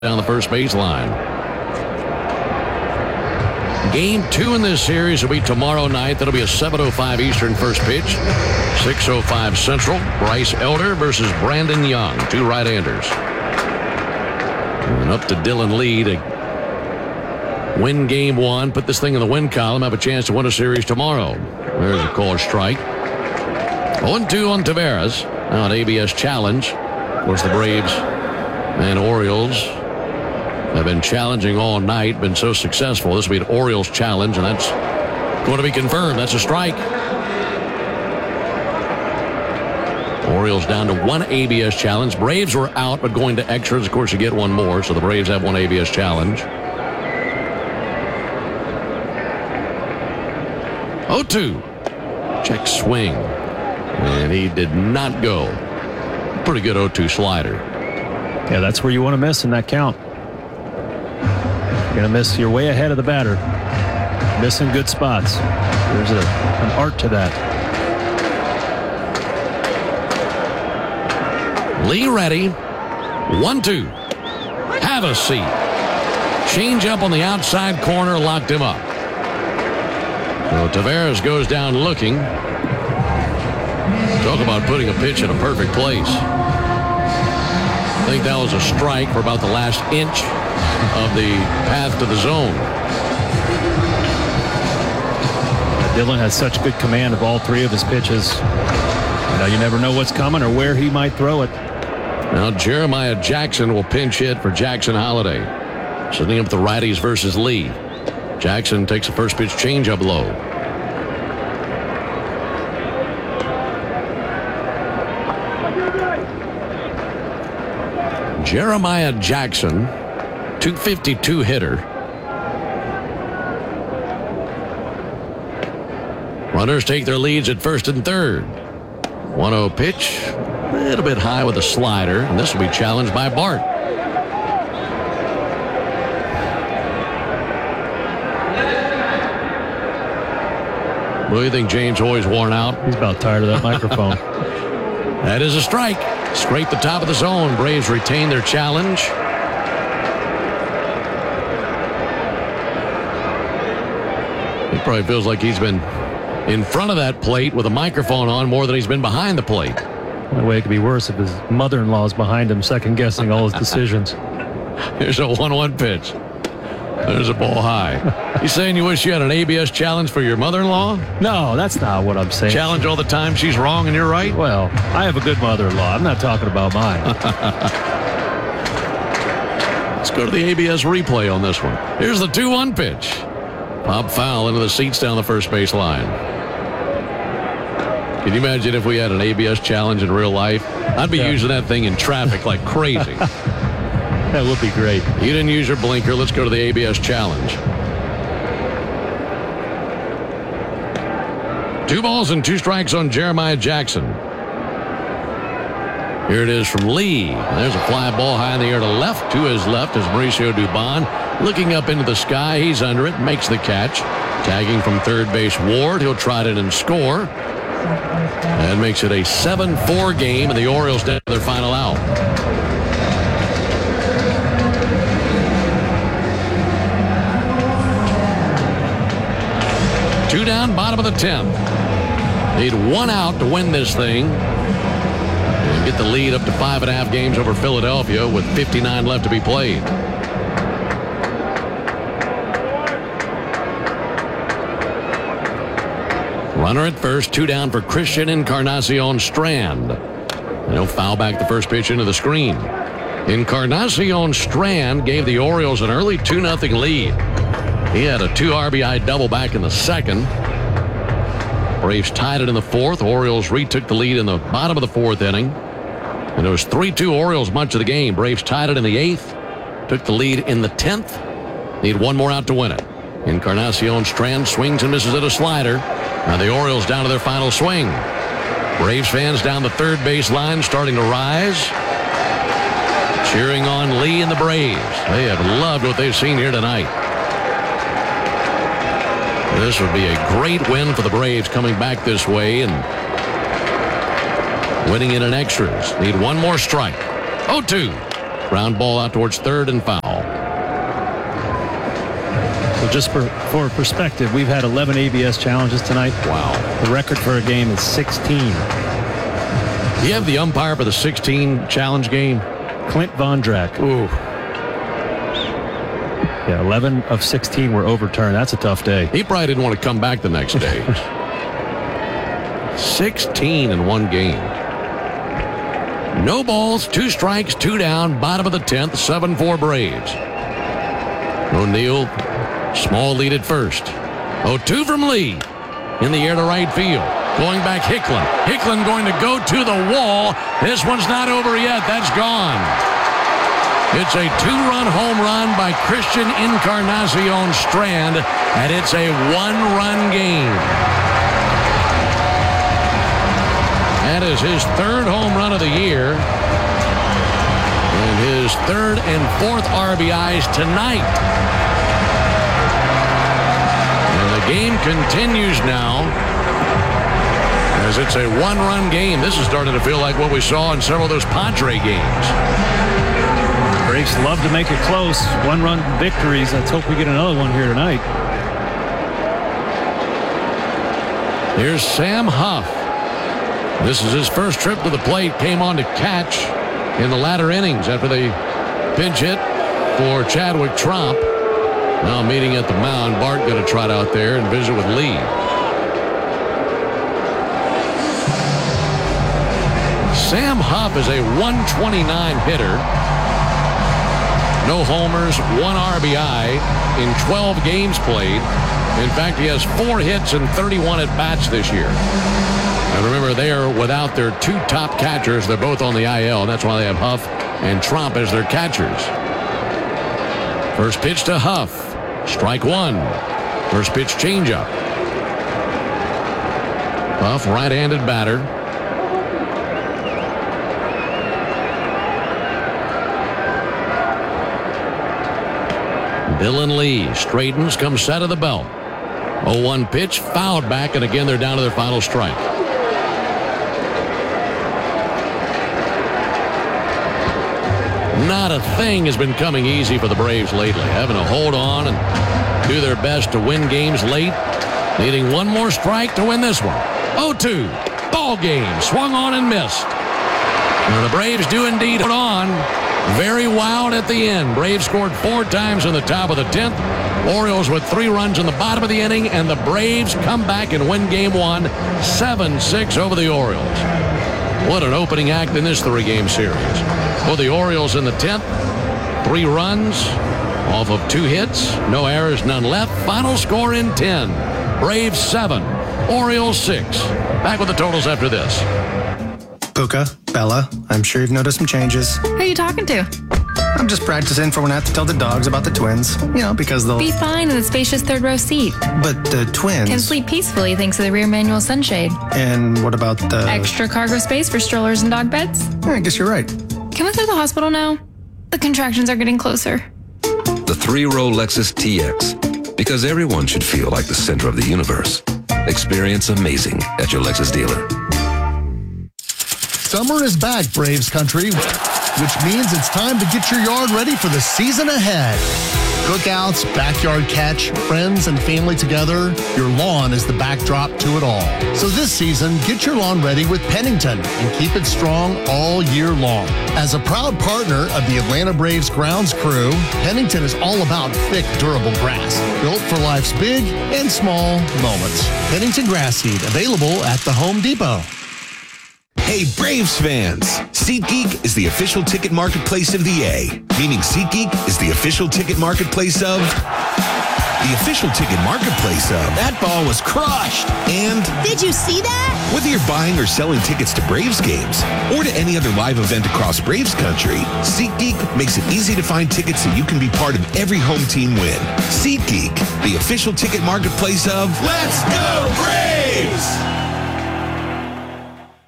down the first baseline. Game 2 in this series will be tomorrow night. That'll be a 7:05 Eastern first pitch. 6:05 Central. Bryce Elder versus Brandon Young. Two right-handers. And up to Dylan Lee to win game 1. Put this thing in the win column. Have a chance to win a series tomorrow. There's a called strike. 0-2 on Taveras. Now an ABS challenge. Of course, the Braves and Orioles have been challenging all night, been so successful. This will be an Orioles challenge, and that's going to be confirmed. That's a strike. Orioles down to 1 ABS challenge. Braves were out, but going to extras. Of course, you get one more, so the Braves have 1 ABS challenge. 0-2. Check swing. And he did not go. Pretty good 0-2 slider. Yeah, that's where you want to miss in that count. You're going to miss. You're way ahead of the batter. Missing good spots. There's an art to that. Lee ready. 1-2. Have a seat. Change up on the outside corner. Locked him up. So Taveras goes down looking. Talk about putting a pitch in a perfect place. I think that was a strike for about the last inch of the path to the zone. Dylan has such good command of all 3 of his pitches. You never know what's coming or where he might throw it. Now Jeremiah Jackson will pinch hit for Jackson Holliday. Setting up the righties versus Lee. Jackson takes a first pitch changeup low. Jeremiah Jackson, 252 hitter. Runners take their leads at first and third. 1-0 pitch. A little bit high with a slider, and this will be challenged by Bart. What do you think, James? Always worn out? He's about tired of that microphone. That is a strike. Scrape the top of the zone. Braves retain their challenge. He probably feels like he's been in front of that plate with a microphone on more than he's been behind the plate. The way it could be worse if his mother-in-law's behind him second-guessing all his decisions. Here's a 1-1 pitch. There's a ball high. You saying you wish you had an ABS challenge for your mother-in-law? No, that's not what I'm saying. Challenge all the time she's wrong and you're right? Well, I have a good mother-in-law. I'm not talking about mine. Let's go to the ABS replay on this one. Here's the 2-1 pitch. Pop foul into the seats down the first base line. Can you imagine if we had an ABS challenge in real life? I'd be using that thing in traffic like crazy. That would be great. You didn't use your blinker. Let's go to the ABS challenge. 2 balls and 2 strikes on Jeremiah Jackson. Here it is from Lee. There's a fly ball high in the air to left. To his left is Mauricio Dubon. Looking up into the sky. He's under it. Makes the catch. Tagging from third base Ward. He'll try it and score. That makes it a 7-4 game, and the Orioles down to their final out. Two down, bottom of the 10th. Need 1 out to win this thing and get the lead up to 5.5 games over Philadelphia with 59 left to be played. Runner at first, 2 down for Christian Encarnacion Strand. And he'll foul back the first pitch into the screen. Encarnacion Strand gave the Orioles an early 2-0 lead. He had a 2 RBI double back in the second. Braves tied it in the 4th. Orioles retook the lead in the bottom of the 4th inning. And it was 3-2 Orioles much of the game. Braves tied it in the 8th. Took the lead in the 10th. Need 1 more out to win it. Encarnacion Strand swings and misses at a slider. Now the Orioles down to their final swing. Braves fans down the third base line starting to rise. Cheering on Lee and the Braves. They have loved what they've seen here tonight. This would be a great win for the Braves coming back this way and winning it in extras. Need 1 more strike. 0-2. Ground ball out towards third and foul. So just for perspective, we've had 11 ABS challenges tonight. Wow. The record for a game is 16. Do you have the umpire for the 16 challenge game? Clint Vondrack. Ooh. Yeah, 11 of 16 were overturned. That's a tough day. He probably didn't want to come back the next day. 16 in one game. No balls, 2 strikes, 2 down, bottom of the 10th, 7-4 Braves. O'Neill, small lead at first. 0-2 from Lee. In the air to right field. Going back Hicklin. Hicklin going to go to the wall. This one's not over yet. That's gone. It's a 2-run home run by Christian Encarnacion Strand, and it's a 1-run game. That is his 3rd home run of the year, and his 3rd and 4th RBIs tonight. And the game continues now, as it's a 1-run game. This is starting to feel like what we saw in several of those Padre games. Braves love to make it close. 1-run victories. Let's hope we get another one here tonight. Here's Sam Huff. This is his first trip to the plate. Came on to catch in the latter innings after they pinch hit for Chadwick Tromp. Now meeting at the mound. Bart going to trot out there and visit with Lee. Sam Huff is a 129 hitter. No homers, 1 RBI in 12 games played. In fact, he has 4 hits and 31 at-bats this year. And remember, they are without their 2 top catchers. They're both on the IL, and that's why they have Huff and Tromp as their catchers. First pitch to Huff. Strike 1. First pitch changeup. Huff, right-handed batter. Dylan Lee straightens, comes set of the belt. 0-1 pitch, fouled back, and again they're down to their final strike. Not a thing has been coming easy for the Braves lately, having to hold on and do their best to win games late, needing 1 more strike to win this one. 0-2, ball game, swung on and missed. Now the Braves do indeed hold on. Very wild at the end. Braves scored 4 times in the top of the 10th. Orioles with 3 runs in the bottom of the inning, and the Braves come back and win game 1, 7-6 over the Orioles. What an opening act in this 3-game series. For the Orioles in the 10th, 3 runs off of 2 hits, no errors, none left. Final score in 10. Braves 7, Orioles 6. Back with the totals after this. Puka, Bella, I'm sure you've noticed some changes. Who are you talking to? I'm just practicing for when I have to tell the dogs about the twins. You know, because they'll... Be fine in the spacious 3rd row seat. But the twins... Can sleep peacefully thanks to the rear manual sunshade. And what about the... Extra cargo space for strollers and dog beds? I guess you're right. Can we go to the hospital now? The contractions are getting closer. The 3-row Lexus TX. Because everyone should feel like the center of the universe. Experience amazing at your Lexus dealer. Summer is back, Braves country, which means it's time to get your yard ready for the season ahead. Cookouts, backyard catch, friends and family together, your lawn is the backdrop to it all. So this season, get your lawn ready with Pennington and keep it strong all year long. As a proud partner of the Atlanta Braves grounds crew, Pennington is all about thick, durable grass, built for life's big and small moments. Pennington grass seed, available at the Home Depot. Hey, Braves fans! SeatGeek is the official ticket marketplace of the A, meaning SeatGeek is the official ticket marketplace of... The official ticket marketplace of... That ball was crushed! And... Did you see that? Whether you're buying or selling tickets to Braves games, or to any other live event across Braves country, SeatGeek makes it easy to find tickets so you can be part of every home team win. SeatGeek, the official ticket marketplace of... Let's go Braves!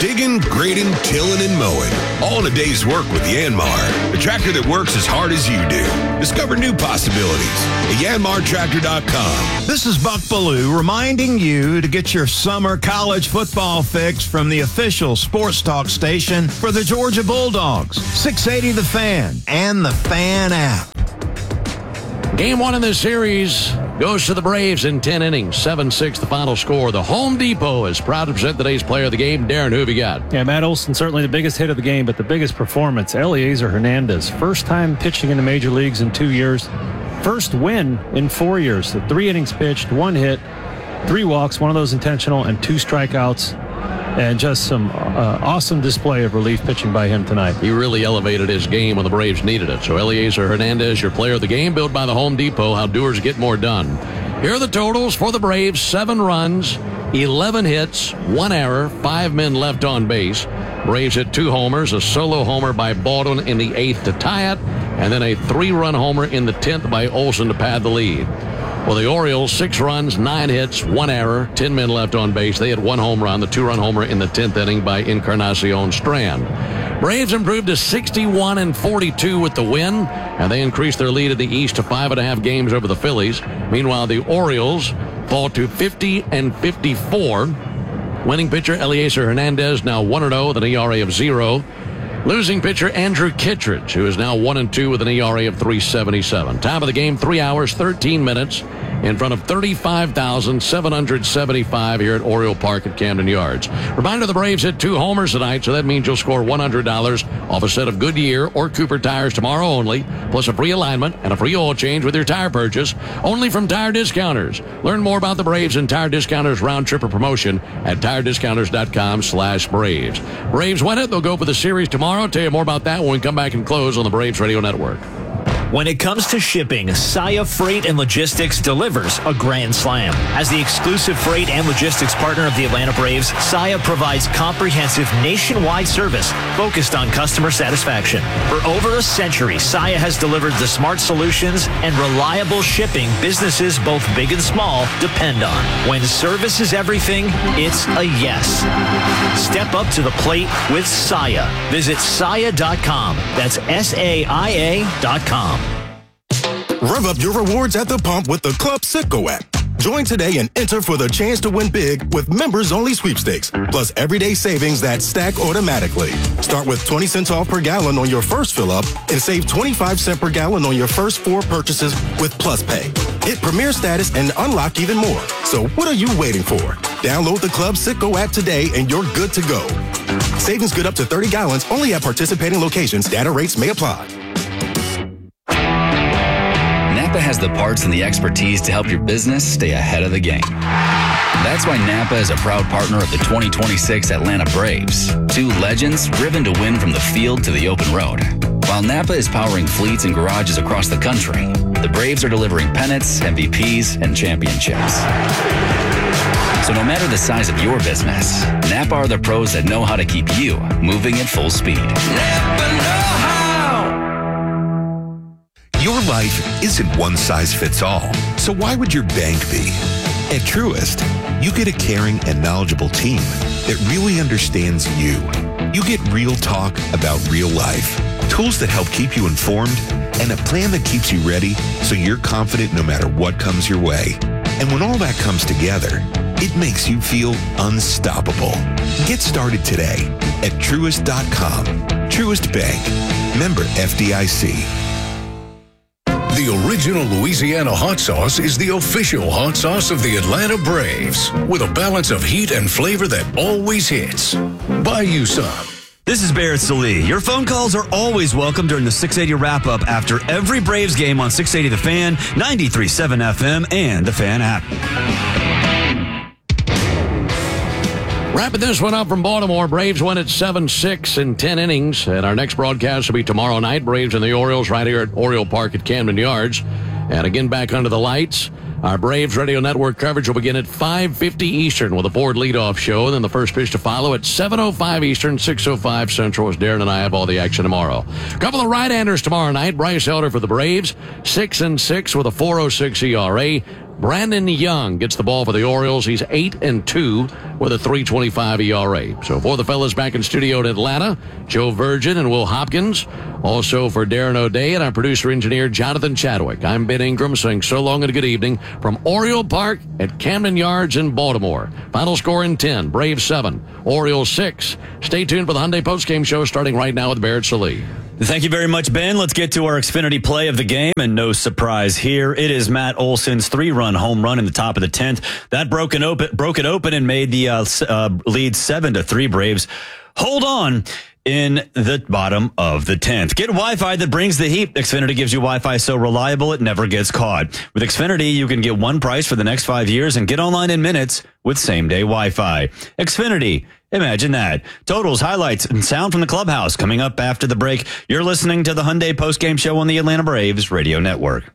Digging, grading, tilling, and mowing. All in a day's work with Yanmar, the tractor that works as hard as you do. Discover new possibilities at yanmartractor.com. This is Buck Ballou reminding you to get your summer college football fix from the official sports talk station for the Georgia Bulldogs, 680 The Fan and the Fan app. Game 1 in this series goes to the Braves in 10 innings, 7-6 the final score. The Home Depot is proud to present today's player of the game. Darren, who have you got? Yeah, Matt Olson, certainly the biggest hit of the game, but the biggest performance, Eliezer Hernandez. First time pitching in the major leagues in 2 years. First win in 4 years. The 3 innings pitched, 1 hit, 3 walks, 1 of those intentional, and 2 strikeouts. And just some awesome display of relief pitching by him tonight. He really elevated his game when the Braves needed it. So Eliezer Hernandez, your player of the game, built by the Home Depot. How doers get more done. Here are the totals for the Braves. 7 runs, 11 hits, 1 error, 5 men left on base. Braves hit 2 homers, a solo homer by Baldwin in the 8th to tie it, and then a 3-run homer in the 10th by Olson to pad the lead. Well, the Orioles, 6 runs, 9 hits, 1 error, 10 men left on base. They had 1 home run, the 2-run homer in the 10th inning by Encarnacion Strand. Braves improved to 61-42 with the win, and they increased their lead in the East to 5.5 games over the Phillies. Meanwhile, the Orioles fall to 50-54. Winning pitcher Eliezer Hernandez now 1-0 with an ERA of 0. Losing pitcher Andrew Kittredge, who is now 1-2 with an ERA of 3.77. Time of the game, 3 hours, 13 minutes in front of 35,775 here at Oriole Park at Camden Yards. Reminder, the Braves hit 2 homers tonight, so that means you'll score $100 off a set of Goodyear or Cooper tires tomorrow only, plus a free alignment and a free oil change with your tire purchase, only from Tire Discounters. Learn more about the Braves and Tire Discounters round trip promotion at tirediscounters.com/Braves. Braves win it. They'll go for the series tomorrow. I'll tell you more about that when we come back and close on the Braves Radio Network. When it comes to shipping, Saia Freight and Logistics delivers a grand slam. As the exclusive freight and logistics partner of the Atlanta Braves, Saia provides comprehensive nationwide service focused on customer satisfaction. For over a century, Saia has delivered the smart solutions and reliable shipping businesses, both big and small, depend on. When service is everything, it's a yes. Step up to the plate with Saia. Visit Saia.com. That's SAIA.com. Rev up your rewards at the pump with the Club Citgo app. Join today and enter for the chance to win big with members-only sweepstakes, plus everyday savings that stack automatically. Start with 20 cents off per gallon on your first fill-up and save 25 cents per gallon on your first 4 purchases with Plus Pay. Hit Premier status and unlock even more. So what are you waiting for? Download the Club Citgo app today and you're good to go. Savings good up to 30 gallons only at participating locations. Data rates may apply. Napa has the parts and the expertise to help your business stay ahead of the game. That's why Napa is a proud partner of the 2026 Atlanta Braves. 2 legends driven to win from the field to the open road. While Napa is powering fleets and garages across the country, the Braves are delivering pennants, MVPs, and championships. So no matter the size of your business, Napa are the pros that know how to keep you moving at full speed. Napa know-how. Your life isn't one size fits all, so why would your bank be? At Truist, you get a caring and knowledgeable team that really understands you. You get real talk about real life, tools that help keep you informed, and a plan that keeps you ready so you're confident no matter what comes your way. And when all that comes together, it makes you feel unstoppable. Get started today at Truist.com. Truist Bank. Member FDIC. The original Louisiana hot sauce is the official hot sauce of the Atlanta Braves, with a balance of heat and flavor that always hits. Buy you some. This is Barrett Salee. Your phone calls are always welcome during the 680 wrap-up after every Braves game on 680 The Fan, 93.7 FM, and the Fan app. Wrapping this one up from Baltimore, Braves win at 7-6 in 10 innings. And our next broadcast will be tomorrow night. Braves and the Orioles right here at Oriole Park at Camden Yards. And again, back under the lights. Our Braves Radio Network coverage will begin at 5:50 Eastern with a Ford leadoff show. And then the first pitch to follow at 7:05 Eastern, 6:05 Central, as Darren and I have all the action tomorrow. A couple of right-handers tomorrow night. Bryce Elder for the Braves, 6-6 with a 4.06 ERA. Brandon Young gets the ball for the Orioles. He's 8-2 with a 3.25 ERA. So for the fellas back in studio in Atlanta, Joe Virgin and Will Hopkins. Also for Darren O'Day and our producer-engineer Jonathan Chadwick. I'm Ben Ingram saying so long and a good evening from Oriole Park at Camden Yards in Baltimore. Final score in 10, Braves 7, Orioles 6. Stay tuned for the Hyundai postgame show starting right now with Barrett Sallee. Thank you very much, Ben. Let's get to our Xfinity play of the game, and no surprise here. It is Matt Olson's 3-run home run in the top of the 10th. That broke it open and made the lead 7-3 Braves. Hold on in the bottom of the 10th. Get Wi-Fi that brings the heat. Xfinity gives you Wi-Fi so reliable it never gets caught. With Xfinity, you can get one price for the next 5 years and get online in minutes with same-day Wi-Fi. Xfinity. Imagine that. Totals, highlights, and sound from the clubhouse coming up after the break. You're listening to the Hyundai postgame show on the Atlanta Braves Radio Network.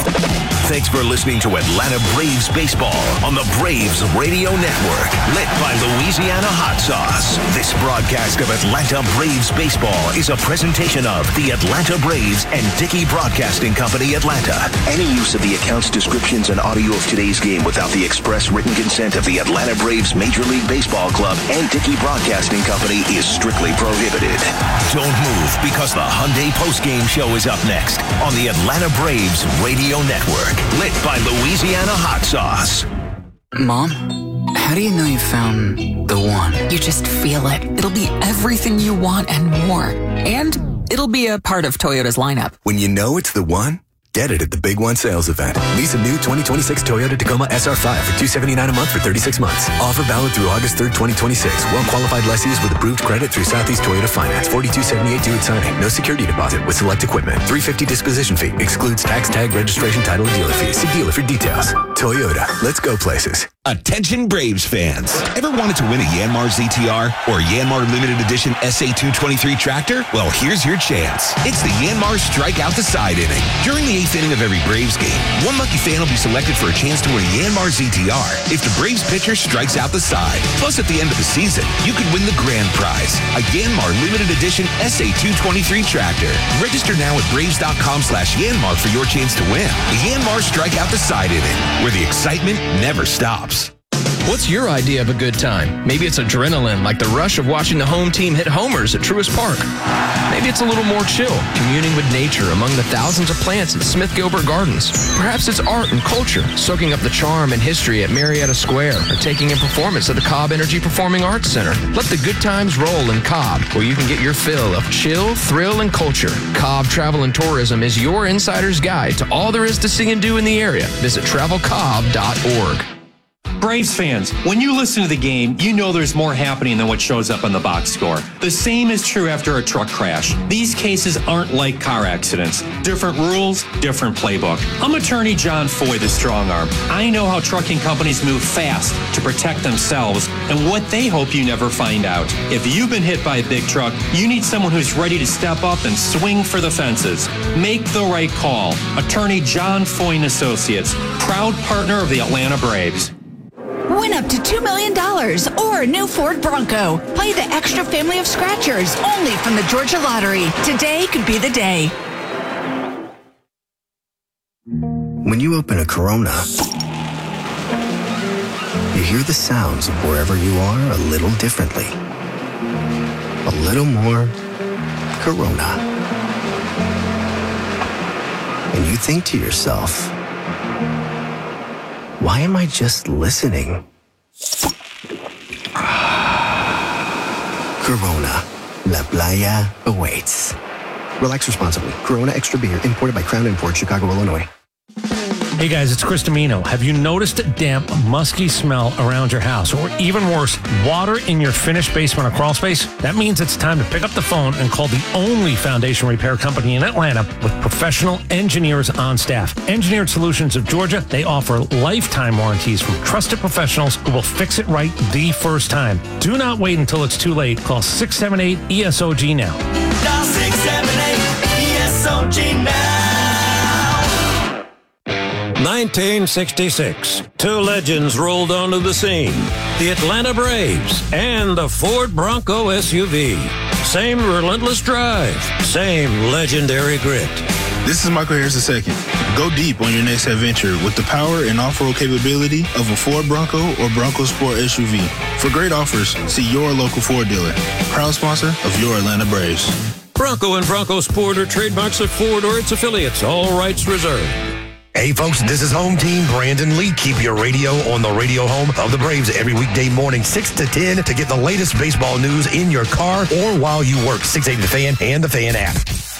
Thanks for listening to Atlanta Braves Baseball on the Braves Radio Network, lit by Louisiana Hot Sauce. This broadcast of Atlanta Braves Baseball is a presentation of the Atlanta Braves and Dickey Broadcasting Company, Atlanta. Any use of the accounts, descriptions, and audio of today's game without the express written consent of the Atlanta Braves Major League Baseball Club and Dickey Broadcasting Company is strictly prohibited. Don't move, because the Hyundai postgame show is up next on the Atlanta Braves Radio Network. Lit by Louisiana Hot Sauce. Mom, how do you know you found the one? You just feel it. It'll be everything you want and more. And it'll be a part of Toyota's lineup. When you know it's the one, get it at the Big One sales event. Lease a new 2026 Toyota Tacoma SR5 for $279 a month for 36 months. Offer valid through August 3rd, 2026. Well-qualified lessees with approved credit through Southeast Toyota Finance. $42.78 due at signing. No security deposit with select equipment. $350 disposition fee. Excludes tax, tag, registration, title, and dealer fees. See dealer for details. Toyota. Let's go places. Attention Braves fans. Ever wanted to win a Yanmar ZTR or Yanmar Limited Edition SA223 tractor? Well, here's your chance. It's the Yanmar Strike Out the Side inning. During the 8th inning of every Braves game, one lucky fan will be selected for a chance to win a Yanmar ZTR if the Braves pitcher strikes out the side. Plus, at the end of the season, you could win the grand prize, a Yanmar Limited Edition SA223 tractor. Register now at Braves.com/Yanmar for your chance to win. The Yanmar Strike Out the Side inning, where the excitement never stops. What's your idea of a good time? Maybe it's adrenaline, like the rush of watching the home team hit homers at Truist Park. Maybe it's a little more chill, communing with nature among the thousands of plants at Smith Gilbert Gardens. Perhaps it's art and culture, soaking up the charm and history at Marietta Square, or taking in performance at the Cobb Energy Performing Arts Center. Let the good times roll in Cobb, where you can get your fill of chill, thrill, and culture. Cobb Travel and Tourism is your insider's guide to all there is to see and do in the area. Visit travelcobb.org. Braves fans, when you listen to the game, you know there's more happening than what shows up on the box score. The same is true after a truck crash. These cases aren't like car accidents. Different rules, different playbook. I'm attorney John Foy, the strong arm. I know how trucking companies move fast to protect themselves and what they hope you never find out. If you've been hit by a big truck, you need someone who's ready to step up and swing for the fences. Make the right call. Attorney John Foy and Associates, proud partner of the Atlanta Braves. Win up to $2 million or a new Ford Bronco. Play the extra family of scratchers only from the Georgia Lottery. Today could be the day. When you open a Corona, you hear the sounds of wherever you are a little differently. A little more Corona. And you think to yourself, why am I just listening? Corona. La Playa awaits. Relax responsibly. Corona Extra Beer, imported by Crown Imports, Chicago, Illinois. Hey guys, it's Chris Domino. Have you noticed a damp, musky smell around your house? Or even worse, water in your finished basement or crawl space? That means it's time to pick up the phone and call the only foundation repair company in Atlanta with professional engineers on staff. Engineered Solutions of Georgia, they offer lifetime warranties from trusted professionals who will fix it right the first time. Do not wait until it's too late. Call 678-ESOG now. Dial 678-ESOG now. 1966, two legends rolled onto the scene. The Atlanta Braves and the Ford Bronco SUV. Same relentless drive, same legendary grit. This is Michael Harris II. Go deep on your next adventure with the power and off-road capability of a Ford Bronco or Bronco Sport SUV. For great offers, see your local Ford dealer. Proud sponsor of your Atlanta Braves. Bronco and Bronco Sport are trademarks of Ford or its affiliates. All rights reserved. Hey, folks, this is home team Brandon Lee. Keep your radio on the radio home of the Braves every weekday morning, 6 to 10, to get the latest baseball news in your car or while you work. 680 The Fan and the Fan app.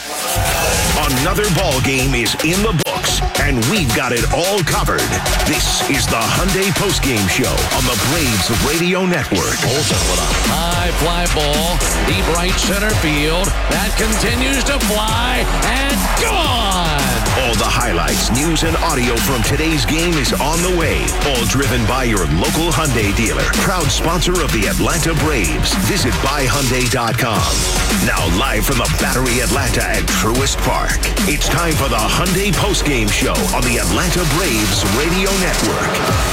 Another ball game is in the books, and we've got it all covered. This is the Hyundai Postgame Show on the Braves Radio Network. Olsen with a high fly ball, deep right center field. That continues to fly, and gone! All the highlights, news, and audio from today's game is on the way. All driven by your local Hyundai dealer. Proud sponsor of the Atlanta Braves. Visit buyhyundai.com. Now live from the Battery Atlanta at Truist Park. It's time for the Hyundai Postgame Show on the Atlanta Braves Radio Network.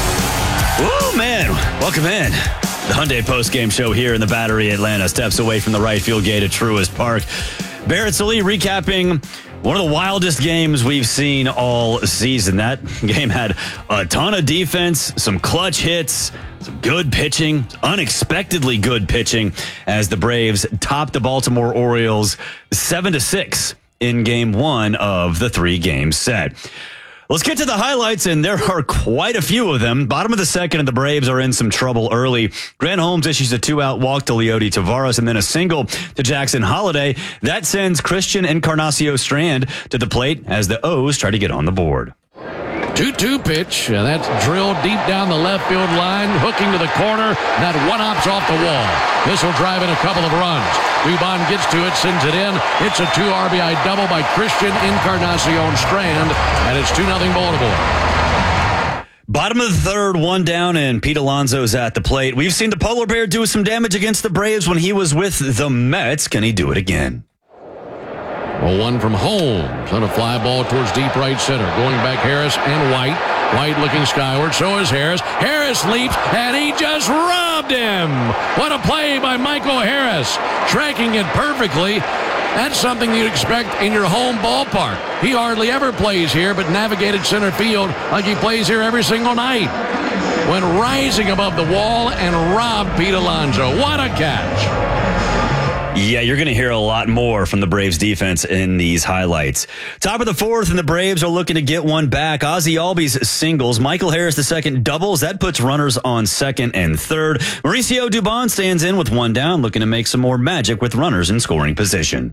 Oh, man. Welcome in. The Hyundai Postgame Show here in the Battery Atlanta. Steps away from the right field gate at Truist Park. Barrett Sallee recapping one of the wildest games we've seen all season. That game had a ton of defense, some clutch hits, some good pitching, unexpectedly good pitching, as the Braves topped the Baltimore Orioles 7-6 in game one of the 3-game set. Let's get to the highlights, and there are quite a few of them. Bottom of the second, and the Braves are in some trouble early. Grant Holmes issues a 2-out walk to Leody Taveras and then a single to Jackson Holliday. That sends Christian Encarnacion Strand to the plate as the O's try to get on the board. 2-2 pitch. That's drilled deep down the left field line, hooking to the corner. That one-hops off the wall. This will drive in a couple of runs. Dubon gets to it, sends it in. It's a 2 RBI double by Christian Encarnacion Strand, and it's 2-0 Baltimore. Bottom of the third, one down, and Pete Alonso's at the plate. We've seen the Polar Bear do some damage against the Braves when he was with the Mets. Can he do it again? Well, one from Holmes on a fly ball towards deep right center. Going back Harris and White. White looking skyward. So is Harris. Harris leaps, and he just robbed him. What a play by Michael Harris. Tracking it perfectly. That's something you'd expect in your home ballpark. He hardly ever plays here, but navigated center field like he plays here every single night. Went rising above the wall and robbed Pete Alonso. What a catch. Yeah, you're going to hear a lot more from the Braves defense in these highlights. Top of the fourth, and the Braves are looking to get one back. Ozzie Albies singles. Michael Harris II doubles. That puts runners on second and third. Mauricio Dubon stands in with one down, looking to make some more magic with runners in scoring position.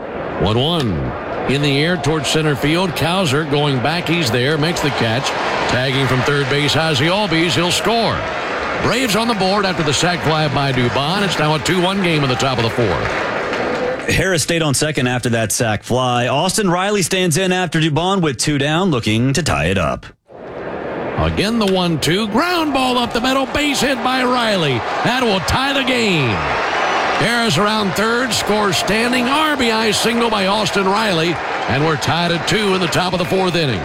1-1. In the air towards center field. Cowser going back. He's there. Makes the catch. Tagging from third base, Ozzie Albies. He'll score. Braves on the board after the sac fly by Dubon. It's now a 2-1 game in the top of the fourth. Harris stayed on second after that sac fly. Austin Riley stands in after Dubon with 2 down, looking to tie it up. Again, the 1-2. Ground ball up the middle. Base hit by Riley. That will tie the game. Harris around third. Scores standing. RBI single by Austin Riley. And we're tied at 2 in the top of the fourth inning.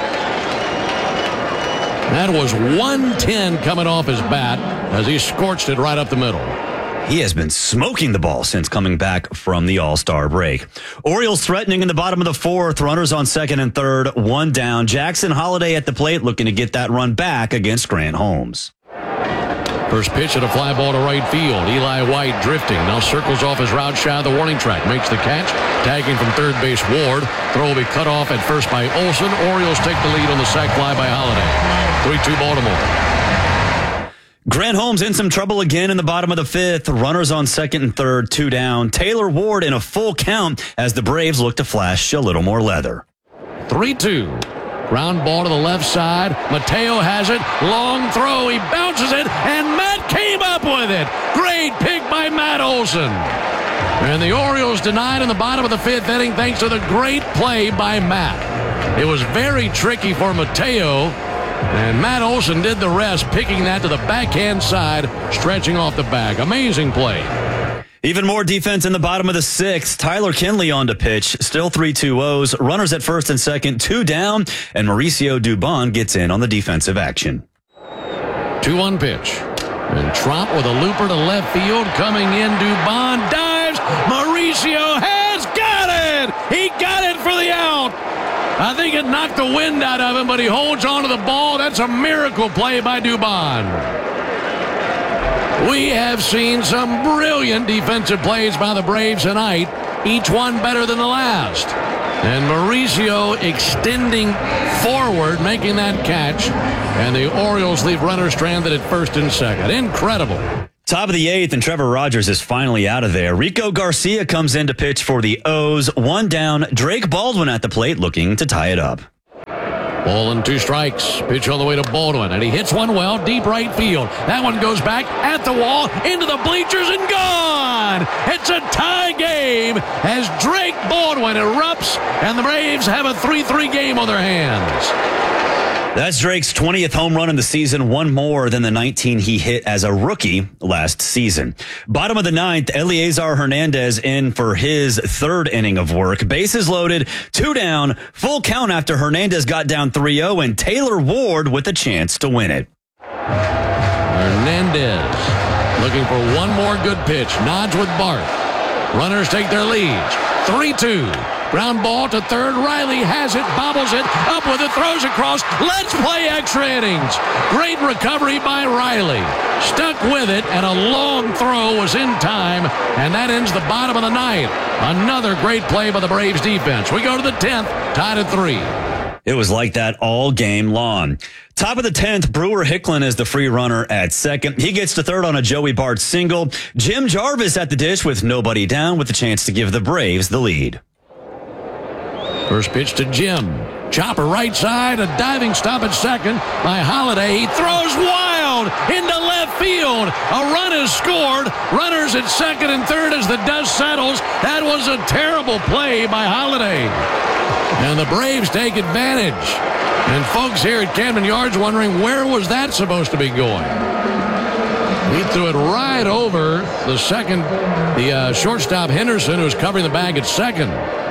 That was 110 coming off his bat as he scorched it right up the middle. He has been smoking the ball since coming back from the All-Star break. Orioles threatening in the bottom of the fourth. Runners on second and third. 1 down. Jackson Holliday at the plate looking to get that run back against Grant Holmes. First pitch at a fly ball to right field. Eli White drifting. Now circles off his route shy of the warning track. Makes the catch. Tagging from third base Ward. Throw will be cut off at first by Olsen. Orioles take the lead on the sac fly by Holliday. 3-2 Baltimore. Grant Holmes in some trouble again in the bottom of the fifth. Runners on second and third. 2 down. Taylor Ward in a full count as the Braves look to flash a little more leather. 3-2. Ground ball to the left side. Mateo has it. Long throw. He bounces it, and Matt came up with it. Great pick by Matt Olson. And the Orioles denied in the bottom of the fifth inning thanks to the great play by Matt. It was very tricky for Mateo, and Matt Olson did the rest, picking that to the backhand side, stretching off the back. Amazing play. Even more defense in the bottom of the sixth. Tyler Kinley on to pitch. Still 3-2 O's. Runners at first and second. 2 down. And Mauricio Dubon gets in on the defensive action. 2-1 pitch. And Tromp with a looper to left field. Coming in. Dubon dives. Mauricio has got it. He got it for the out. I think it knocked the wind out of him, but he holds on to the ball. That's a miracle play by Dubon. We have seen some brilliant defensive plays by the Braves tonight, each one better than the last. And Mauricio extending forward, making that catch, and the Orioles leave runners stranded at first and second. Incredible. Top of the 8th, and Trevor Rogers is finally out of there. Rico Garcia comes in to pitch for the O's. 1 down. Drake Baldwin at the plate looking to tie it up. Ball and 2 strikes. Pitch all the way to Baldwin, and he hits one well, deep right field. That one goes back at the wall, into the bleachers, and gone! It's a tie game as Drake Baldwin erupts, and the Braves have a 3-3 game on their hands. That's Drake's 20th home run in the season, one more than the 19 he hit as a rookie last season. Bottom of the 9th, Eliezer Hernandez in for his 3rd inning of work. Bases loaded, 2 down, full count after Hernandez got down 3-0, and Taylor Ward with a chance to win it. Hernandez looking for one more good pitch. Nods with Bart. Runners take their leads. 3-2. Ground ball to third. Riley has it, bobbles it, up with it, throws across. Let's play extra innings. Great recovery by Riley. Stuck with it, and a long throw was in time, and that ends the bottom of the 9th. Another great play by the Braves defense. We go to the 10th, tied at 3. It was like that all game long. Top of the 10th, Brewer Hicklin is the free runner at second. He gets to third on a Joey Bart single. Jim Jarvis at the dish with nobody down, with the chance to give the Braves the lead. First pitch to Jim. Chopper right side, a diving stop at second by Holiday. He throws wild into left field. A run is scored. Runners at second and third as the dust settles. That was a terrible play by Holiday. And the Braves take advantage. And folks here at Camden Yards wondering, where was that supposed to be going? He threw it right over the shortstop Henderson, who was covering the bag at second.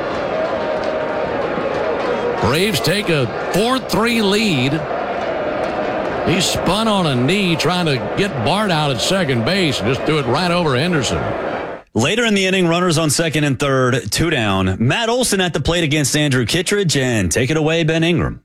Braves take a 4-3 lead. He spun on a knee trying to get Bart out at second base and just threw it right over Henderson. Later in the inning, runners on second and third, 2 down. Matt Olson at the plate against Andrew Kittredge, and take it away, Ben Ingram.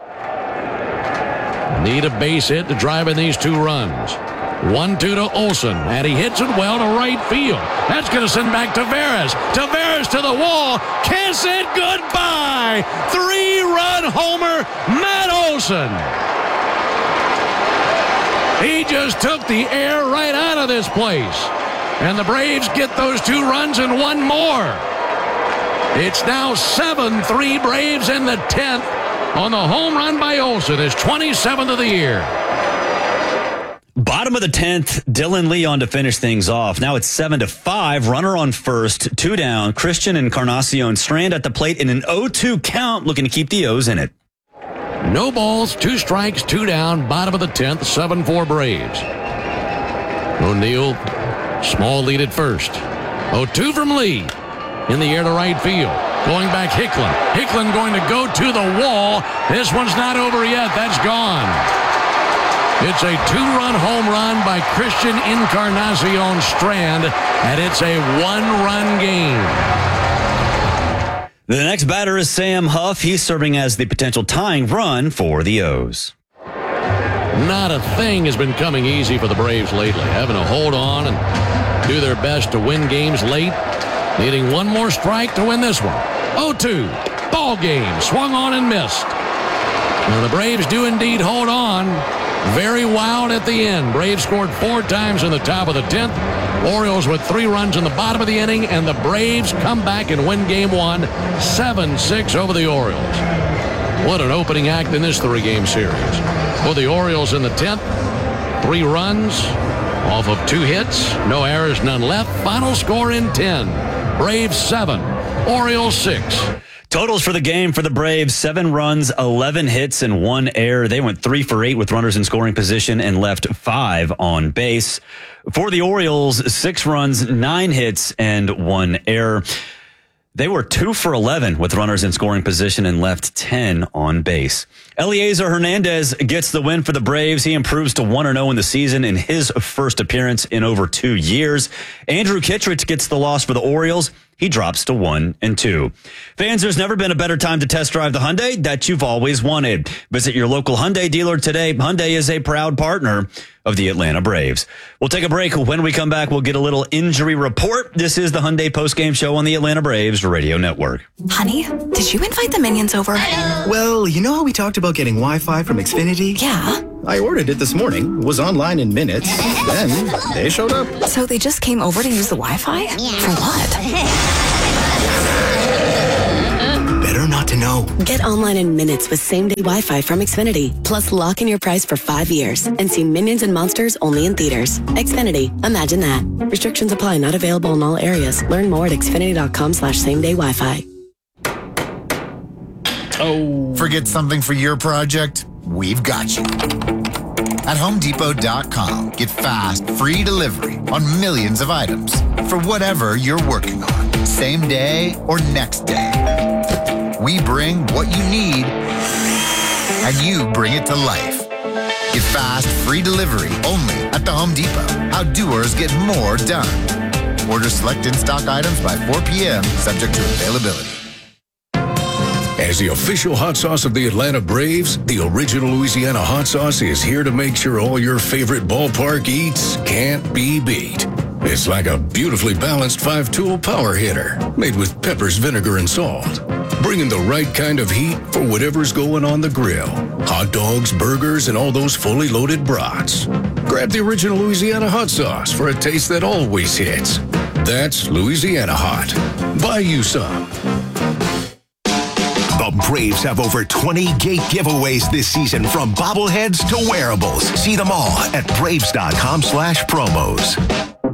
Need a base hit to drive in these 2 runs. 1-2 to Olson, and he hits it well to right field. That's going to send back Taveras. Taveras to the wall. Kiss it goodbye. 3-run homer, Matt Olson. He just took the air right out of this place. And the Braves get those 2 runs and 1 more. It's now 7-3 Braves in the 10th on the home run by Olson, his 27th of the year. Bottom of the 10th, Dylan Leon to finish things off. Now it's 7-5. Runner on first, 2 down. Christian Encarnacion Strand at the plate in an 0-2 count, looking to keep the O's in it. No balls, 2 strikes, 2 down. Bottom of the 10th, 7-4 Braves. O'Neill, small lead at first. 0-2 from Lee. In the air to right field. Going back Hicklin. Hicklin going to go to the wall. This one's not over yet. That's gone. It's a 2-run home run by Christian Encarnacion Strand, and it's a 1-run game. The next batter is Sam Huff. He's serving as the potential tying run for the O's. Not a thing has been coming easy for the Braves lately, having to hold on and do their best to win games late, needing 1 more strike to win this one. 0-2, ball game, swung on and missed. Now the Braves do indeed hold on. Very wild at the end. Braves scored 4 times in the top of the 10th. Orioles with 3 runs in the bottom of the inning, and the Braves come back and win game 1, 7-6 over the Orioles. What an opening act in this 3-game series. For the Orioles in the 10th, 3 runs off of 2 hits, no errors, none left. Final score in 10. Braves 7, Orioles 6. Totals for the game for the Braves, 7 runs, 11 hits, and 1 error. They went 3 for 8 with runners in scoring position and left 5 on base. For the Orioles, 6 runs, 9 hits, and 1 error. They were 2 for 11 with runners in scoring position and left 10 on base. Eliezer Hernandez gets the win for the Braves. He improves to 1-0 in the season in his first appearance in over 2 years. Andrew Kittredge gets the loss for the Orioles. he drops to 1 and 2. Fans, there's never been a better time to test drive the Hyundai that you've always wanted. Visit your local Hyundai dealer today. Hyundai is a proud partner of the Atlanta Braves. We'll take a break. When we come back, we'll get a little injury report. This is the Hyundai postgame show on the Atlanta Braves Radio Network. Honey, did you invite the minions over? Well, you know how we talked about getting Wi-Fi from Xfinity? Yeah. I ordered it this morning, was online in minutes, then they showed up. So they just came over to use the Wi-Fi? For what? Better not to know. Get online in minutes with same-day Wi-Fi from Xfinity. Plus, lock in your price for 5 years and see Minions and Monsters only in theaters. Xfinity. Imagine that. Restrictions apply. Not available in all areas. Learn more at xfinity.com/same-day Wi-Fi. Oh. Forget something for your project? We've got you. At HomeDepot.com, get fast, free delivery on millions of items for whatever you're working on, same day or next day. We bring what you need, and you bring it to life. Get fast, free delivery only at the Home Depot. How doers get more done. Order select in-stock items by 4 p.m., subject to availability. As the official hot sauce of the Atlanta Braves, the original Louisiana hot sauce is here to make sure all your favorite ballpark eats can't be beat. It's like a beautifully balanced 5-tool power hitter made with peppers, vinegar, and salt, bringing the right kind of heat for whatever's going on the grill. Hot dogs, burgers, and all those fully loaded brats. Grab the original Louisiana hot sauce for a taste that always hits. That's Louisiana Hot. Buy you some. The Braves have over 20 gate giveaways this season, from bobbleheads to wearables. See them all at Braves.com/promos.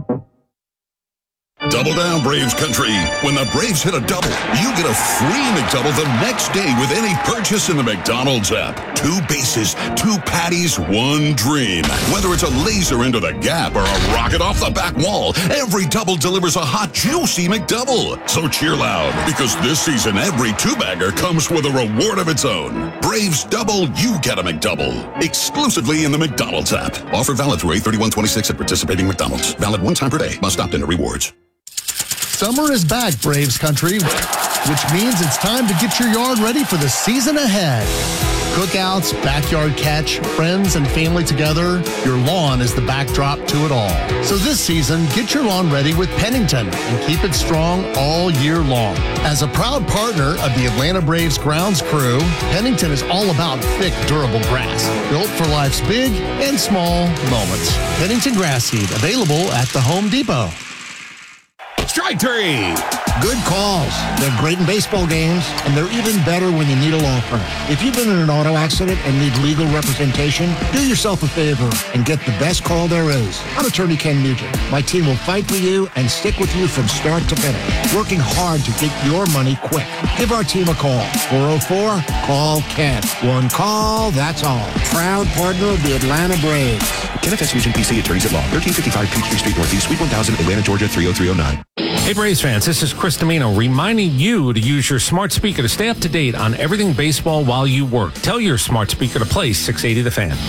Double down, Braves country. When the Braves hit a double, you get a free McDouble the next day with any purchase in the McDonald's app. 2 bases, 2 patties, 1 dream. Whether it's a laser into the gap or a rocket off the back wall, every double delivers a hot, juicy McDouble. So cheer loud, because this season every 2-bagger comes with a reward of its own. Braves double, you get a McDouble. Exclusively in the McDonald's app. Offer valid through 8/31/26 at participating McDonald's. Valid 1 time per day. Must opt into rewards. Summer is back, Braves country, which means it's time to get your yard ready for the season ahead. Cookouts, backyard catch, friends and family together, your lawn is the backdrop to it all. So this season, get your lawn ready with Pennington and keep it strong all year long. As a proud partner of the Atlanta Braves grounds crew, Pennington is all about thick, durable grass, built for life's big and small moments. Pennington grass seed, available at the Home Depot. Strike 3. Good calls. They're great in baseball games, and they're even better when you need a law firm. If you've been in an auto accident and need legal representation, do yourself a favor and get the best call there is. I'm attorney Ken Nugent. My team will fight for you and stick with you from start to finish, working hard to get your money quick. Give our team a call. 404-CALL-KEN. One call, that's all. Proud partner of the Atlanta Braves. Kenneth S. Nugent, PC, Attorneys at Law, 1355 Peachtree Street Northeast, Suite 1000, Atlanta, Georgia, 30309. Hey Braves fans, this is Chris Domino reminding you to use your smart speaker to stay up to date on everything baseball while you work. Tell your smart speaker to play 680 The Fan.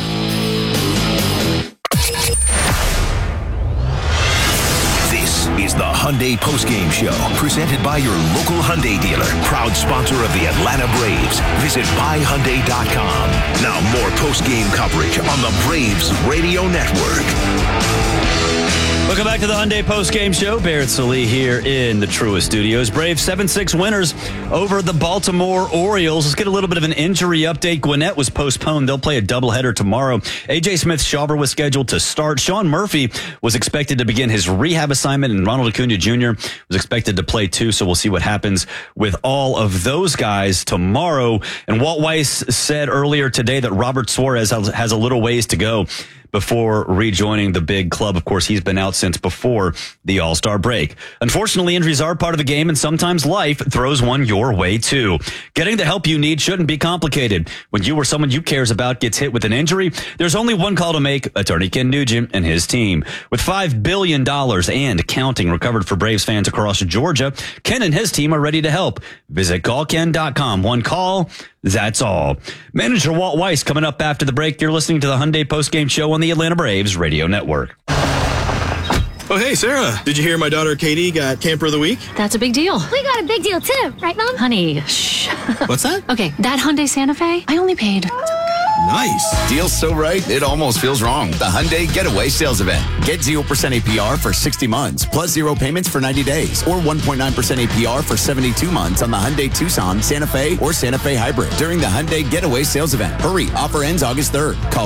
This is the Hyundai Postgame Show, presented by your local Hyundai dealer, proud sponsor of the Atlanta Braves. Visit buyhyundai.com. Now more postgame coverage on the Braves Radio Network. Welcome back to the Hyundai Postgame Show. Barrett Sallee here in the Truist Studios. Braves 7-6 winners over the Baltimore Orioles. Let's get a little bit of an injury update. Gwinnett was postponed. They'll play a doubleheader tomorrow. A.J. Smith-Shawver was scheduled to start. Sean Murphy was expected to begin his rehab assignment, and Ronald Acuna Jr. was expected to play too, so we'll see what happens with all of those guys tomorrow. And Walt Weiss said earlier today that Robert Suarez has a little ways to go before rejoining the big club. Of course, he's been out since before the All-Star break. Unfortunately, injuries are part of the game, and sometimes life throws one your way, too. Getting the help you need shouldn't be complicated. When you or someone you cares about gets hit with an injury, there's only one call to make: attorney Ken Nugent and his team. With $5 billion and counting recovered for Braves fans across Georgia, Ken and his team are ready to help. Visit callken.com. One call, that's all. Manager Walt Weiss coming up after the break. You're listening to the Hyundai Postgame Show on the Atlanta Braves Radio Network. Oh, hey, Sarah. Did you hear my daughter Katie got Camper of the Week? That's a big deal. We got a big deal too, right, Mom? Honey, shh. What's that? Okay, that Hyundai Santa Fe, I only paid. Nice. Deal's so right, it almost feels wrong. The Hyundai Getaway Sales Event. Get 0% APR for 60 months, plus 0 payments for 90 days, or 1.9% APR for 72 months on the Hyundai Tucson, Santa Fe, or Santa Fe Hybrid during the Hyundai Getaway Sales Event. Hurry, offer ends August 3rd. Call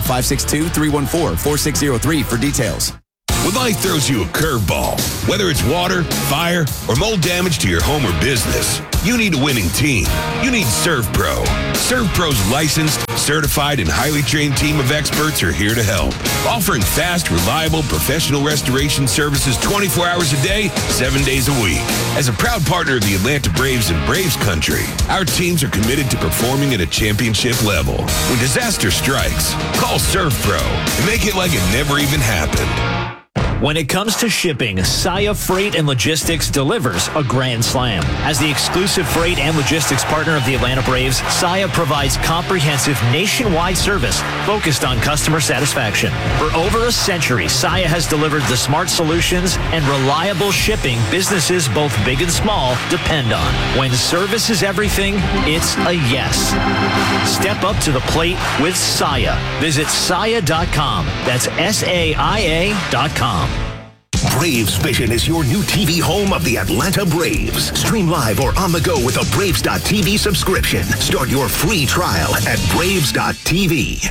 562-314-4603 for details. When life throws you a curveball, whether it's water, fire, or mold damage to your home or business, you need a winning team. You need ServPro. ServPro's licensed, certified, and highly trained team of experts are here to help, offering fast, reliable, professional restoration services 24 hours a day, 7 days a week. As a proud partner of the Atlanta Braves and Braves Country, our teams are committed to performing at a championship level. When disaster strikes, call ServPro and make it like it never even happened. When it comes to shipping, Saia Freight and Logistics delivers a grand slam. As the exclusive freight and logistics partner of the Atlanta Braves, Saia provides comprehensive nationwide service focused on customer satisfaction. For over a century, Saia has delivered the smart solutions and reliable shipping businesses both big and small depend on. When service is everything, it's a yes. Step up to the plate with Saia. Visit Saia.com. That's SAIA.com. Braves Vision is your new TV home of the Atlanta Braves. Stream live or on the go with a Braves.TV subscription. Start your free trial at Braves.TV.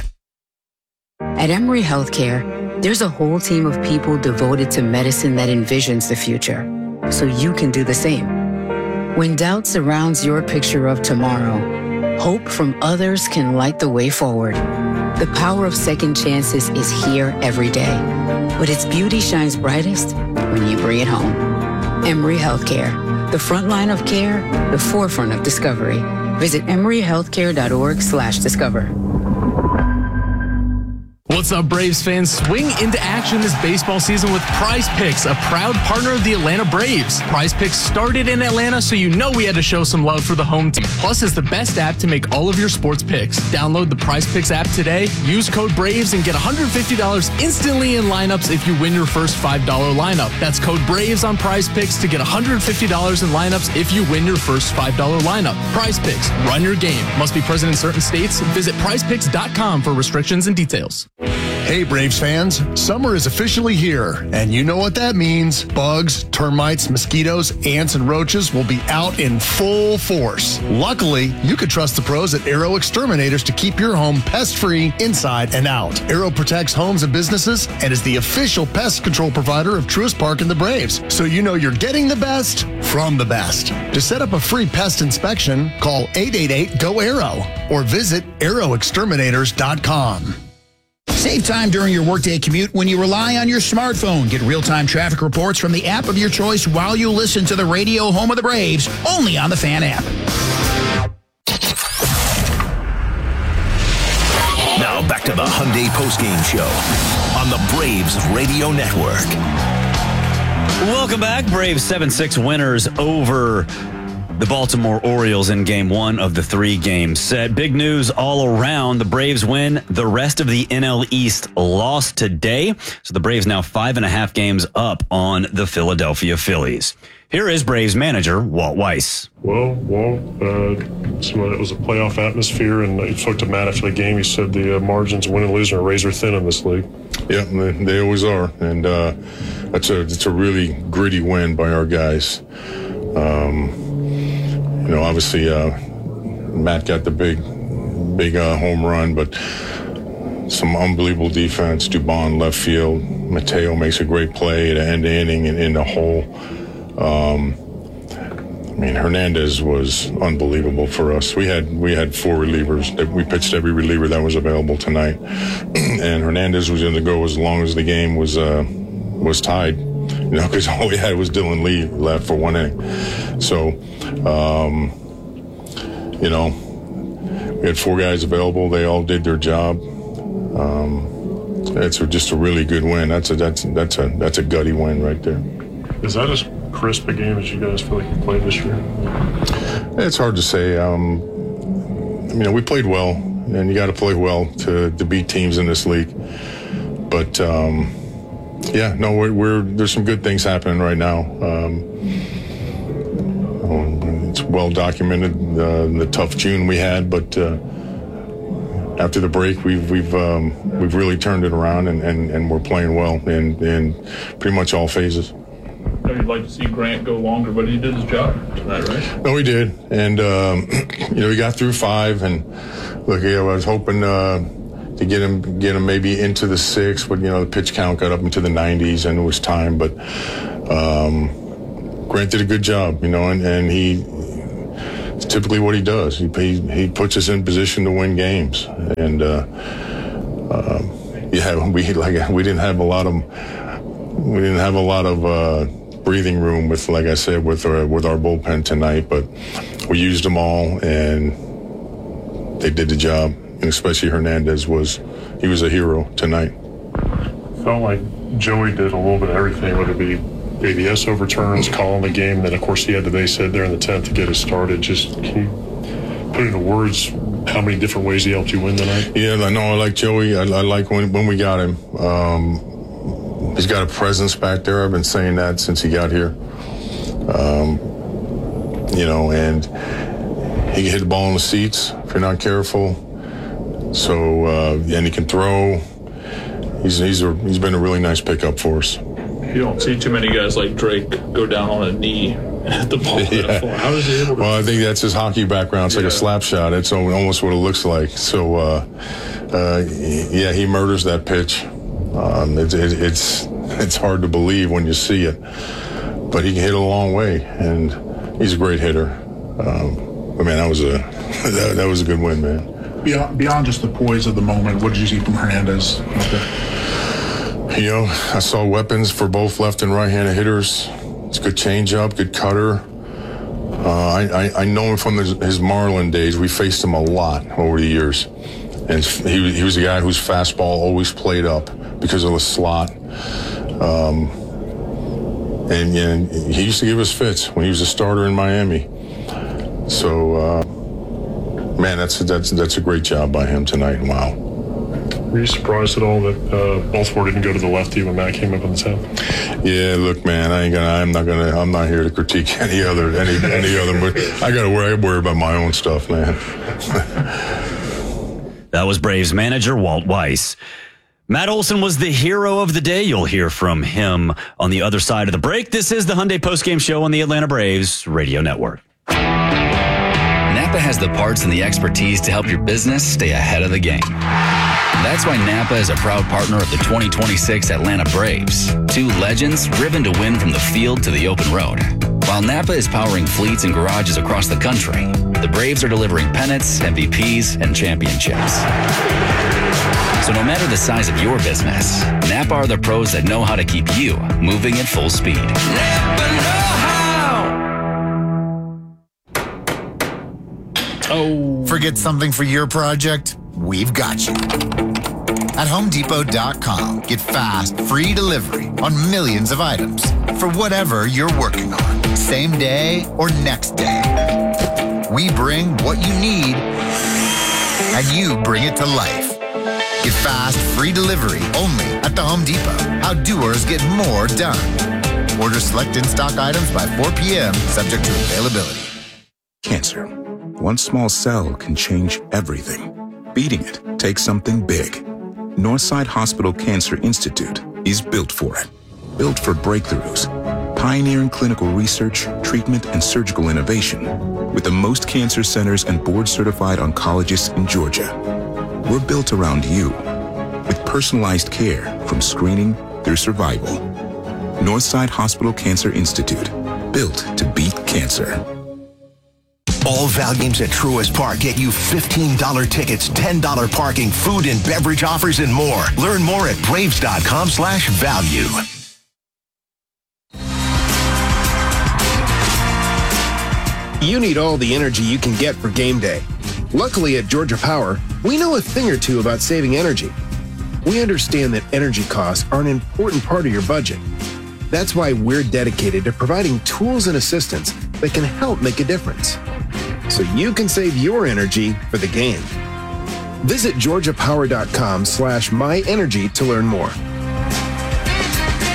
At Emory Healthcare, there's a whole team of people devoted to medicine that envisions the future, so you can do the same. When doubt surrounds your picture of tomorrow, hope from others can light the way forward. The power of second chances is here every day, but its beauty shines brightest when you bring it home. Emory Healthcare, the front line of care, the forefront of discovery. Visit emoryhealthcare.org/discover. What's up, Braves fans? Swing into action this baseball season with Prize Picks, a proud partner of the Atlanta Braves. Prize Picks started in Atlanta, so you know we had to show some love for the home team. Plus, it's the best app to make all of your sports picks. Download the Prize Picks app today, use code BRAVES, and get $150 instantly in lineups if you win your first $5 lineup. That's code BRAVES on Prize Picks to get $150 in lineups if you win your first $5 lineup. Prize Picks, run your game. Must be present in certain states. Visit prizepicks.com for restrictions and details. Hey, Braves fans, summer is officially here, and you know what that means. Bugs, termites, mosquitoes, ants, and roaches will be out in full force. Luckily, you can trust the pros at Arrow Exterminators to keep your home pest-free inside and out. Arrow protects homes and businesses and is the official pest control provider of Truist Park and the Braves, so you know you're getting the best from the best. To set up a free pest inspection, call 888-GO-ARROW or visit arrowexterminators.com. Save time during your workday commute when you rely on your smartphone. Get real-time traffic reports from the app of your choice while you listen to the radio home of the Braves, only on the Fan app. Now back to the Hyundai postgame show on the Braves Radio Network. Welcome back. Braves 7-6 winners over the Baltimore Orioles in Game 1 of the 3-game set. Big news all around. The Braves win. The rest of the NL East lost today. So the Braves now 5.5 games up on the Philadelphia Phillies. Here is Braves manager Walt Weiss. Well, Walt, it was a playoff atmosphere, and he spoke to Matt after the game. He said the margins of win and lose are razor thin in this league. Yeah, they always are, and it's a really gritty win by our guys. Obviously, Matt got the big home run, but some unbelievable defense. Dubon left field. Mateo makes a great play at the end of the inning and in the hole. Hernandez was unbelievable for us. We had 4 relievers. We pitched every reliever that was available tonight, and Hernandez was going to go as long as the game was tied. Because all we had was Dylan Lee left for 1 inning. So, we had 4 guys available. They all did their job. It's just a really good win. That's a gutty win right there. Is that as crisp a game as you guys feel like you played this year? It's hard to say. We played well, and you got to play well to beat teams in this league. But Yeah, no, there's some good things happening right now. It's well documented the tough June we had, but after the break, we've really turned it around and we're playing well in pretty much all phases. I know you'd like to see Grant go longer, but he did his job tonight, right? No, he did, and he got through 5, and look, I was hoping to get him maybe into the 6, but the pitch count got up into the 90s, and it was time. But Grant did a good job, and it's typically what he does. He puts us in position to win games, and we didn't have a lot of breathing room with, like I said, with our bullpen tonight, but we used them all, and they did the job. And especially Hernandez was a hero tonight. Felt like Joey did a little bit of everything, whether it be ABS overturns, calling the game, and then of course he had the base hit there in the 10th to get us started. Just can you put into words how many different ways he helped you win tonight? Yeah, I know. I like Joey. I like when we got him. He's got a presence back there. I've been saying that since he got here. And he can hit the ball in the seats if you're not careful. So, and he can throw. He's been a really nice pickup for us. You don't see too many guys like Drake go down on a knee and hit the ball. Yeah. How is he able to? Well, I think that's his hockey background. It's like a slap shot. It's almost what it looks like. So, he murders that pitch. It's hard to believe when you see it, but he can hit a long way, and he's a great hitter. But man, that was a good win, man. Beyond just the poise of the moment, what did you see from Hernandez out there? I saw weapons for both left and right-handed hitters. It's a good changeup, good cutter. I know him from his Marlin days. We faced him a lot over the years. And he was a guy whose fastball always played up because of the slot. And he used to give us fits when he was a starter in Miami. So, man, that's a great job by him tonight. Wow. Were you surprised at all that Baltimore didn't go to the lefty when Matt came up on the 10th? Yeah, look, man, I'm not here to critique any other, but I gotta worry about my own stuff, man. That was Braves manager Walt Weiss. Matt Olson was the hero of the day. You'll hear from him on the other side of the break. This is the Hyundai Postgame Show on the Atlanta Braves Radio Network. Napa has the parts and the expertise to help your business stay ahead of the game. That's why Napa is a proud partner of the 2026 Atlanta Braves. 2 legends driven to win from the field to the open road. While Napa is powering fleets and garages across the country, the Braves are delivering pennants, MVPs, and championships. So no matter the size of your business, Napa are the pros that know how to keep you moving at full speed. Napa know how! Oh. Forget something for your project? We've got you. At HomeDepot.com, get fast, free delivery on millions of items for whatever you're working on, same day or next day. We bring what you need, and you bring it to life. Get fast, free delivery only at the Home Depot. How doers get more done. Order select in-stock items by 4 p.m., subject to availability. Cancer. One small cell can change everything. Beating it takes something big. Northside Hospital Cancer Institute is built for it. Built for breakthroughs. Pioneering clinical research, treatment, and surgical innovation. With the most cancer centers and board-certified oncologists in Georgia. We're built around you. With personalized care from screening through survival. Northside Hospital Cancer Institute. Built to beat cancer. All Val games at Truist Park get you $15 tickets, $10 parking, food and beverage offers, and more. Learn more at Braves.com/value. You need all the energy you can get for game day. Luckily at Georgia Power, we know a thing or two about saving energy. We understand that energy costs are an important part of your budget. That's why we're dedicated to providing tools and assistance that can help make a difference. So you can save your energy for the game. Visit GeorgiaPower.com/myenergy to learn more.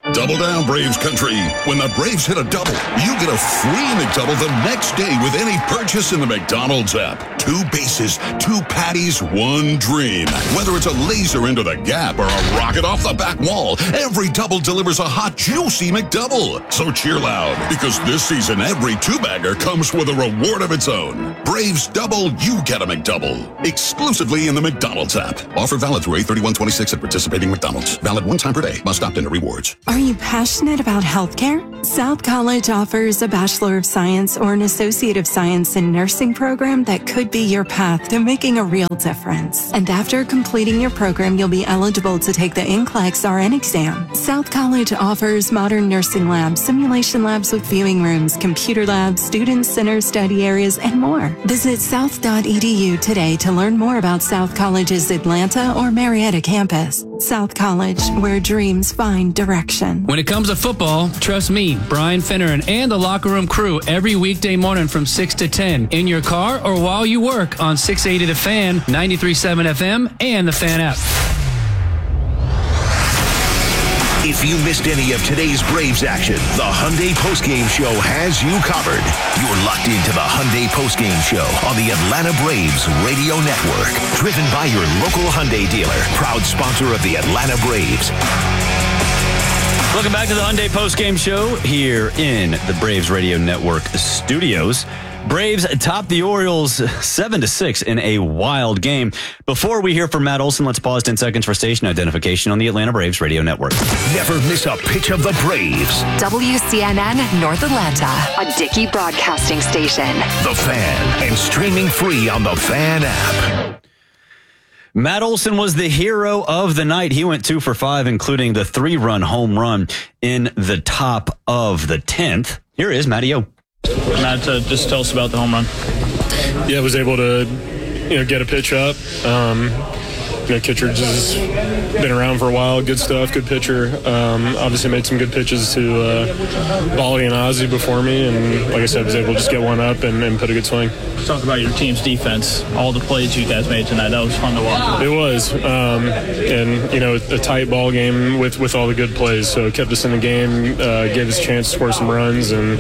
Double down, Braves country. When the Braves hit a double, you get a free McDouble the next day with any purchase in the McDonald's app. 2 bases, 2 patties, 1 dream. Whether it's a laser into the gap or a rocket off the back wall, every double delivers a hot, juicy McDouble. So cheer loud, because this season every 2-bagger comes with a reward of its own. Braves double, you get a McDouble. Exclusively in the McDonald's app. Offer valid through 8/31/26 at participating McDonald's. Valid 1 time per day. Must opt into rewards. Are you passionate about healthcare? South College offers a Bachelor of Science or an Associate of Science in Nursing program that could be your path to making a real difference. And after completing your program, you'll be eligible to take the NCLEX RN exam. South College offers modern nursing labs, simulation labs with viewing rooms, computer labs, student center study areas, and more. Visit south.edu today to learn more about South College's Atlanta or Marietta campus. South College, where dreams find direction. When it comes to football, trust me, Brian Finneran and the Locker Room crew every weekday morning from 6 to 10 in your car or while you work on 680 The Fan, 93.7 FM, and the Fan app. If you missed any of today's Braves action, the Hyundai Postgame Show has you covered. You're locked into the Hyundai Postgame Show on the Atlanta Braves Radio Network. Driven by your local Hyundai dealer, proud sponsor of the Atlanta Braves. Welcome back to the Hyundai Postgame Show here in the Braves Radio Network studios. Braves top the Orioles 7-6 in a wild game. Before we hear from Matt Olson, let's pause 10 seconds for station identification on the Atlanta Braves Radio Network. Never miss a pitch of the Braves. WCNN North Atlanta, a Dickey broadcasting station. The Fan, and streaming free on the Fan app. Matt Olson was the hero of the night. He went 2 for 5, including the 3-run home run in the top of the 10th. Here is Matty O. Matt, just tell us about the home run. Yeah, I was able to, get a pitch up. Kittredge has been around for a while. Good stuff, good pitcher. Obviously made some good pitches to Bolly and Ozzie before me, and like I said, was able to just get one up and put a good swing. Talk about your team's defense, all the plays you guys made tonight. That was fun to watch. It was, and a tight ball game with all the good plays. So it kept us in the game, gave us a chance to score some runs, and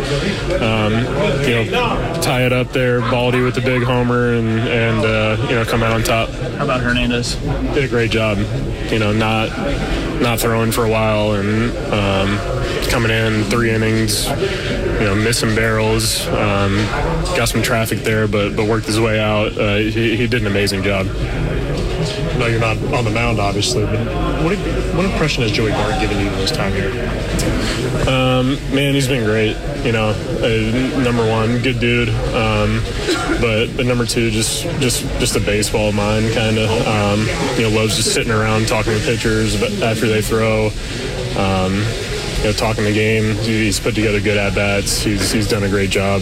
tie it up there. Baldy with the big homer, and come out on top. How about Hernandez? Did a great job. Not throwing for a while, and coming in 3 innings. Missing barrels. Got some traffic there, but worked his way out. He did an amazing job. No, you're not on the mound, obviously, but what impression has Joey Bart given you this time here? Man, he's been great. Number 1, good dude. But number 2, just a baseball mind, kind of. Loves just sitting around talking to pitchers after they throw. Talking the game. He's put together good at-bats. He's done a great job.